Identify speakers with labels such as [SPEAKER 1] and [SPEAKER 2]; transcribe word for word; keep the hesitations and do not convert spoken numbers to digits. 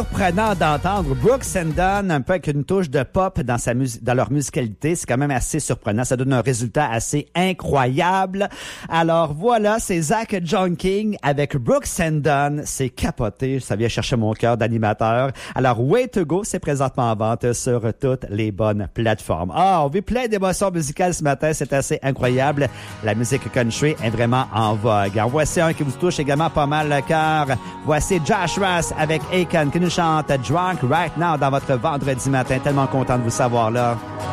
[SPEAKER 1] Surprenant d'entendre Brooks and Dunn un peu avec une touche de pop dans sa musique, dans leur musicalité. C'est quand même assez surprenant. Ça donne un résultat assez incroyable. Alors voilà, c'est Zach Junking avec Brooks and Dunn. C'est capoté. Ça vient chercher mon cœur d'animateur. Alors Way to Go, c'est présentement en vente sur toutes les bonnes plateformes. Ah, on vit plein d'émotions musicales ce matin. C'est assez incroyable. La musique country est vraiment en vogue. Alors voici un qui vous touche également pas mal le cœur. Voici Josh Ross avec Akon qui nous chante Drunk Right Now dans votre vendredi matin. Tellement content de vous savoir là.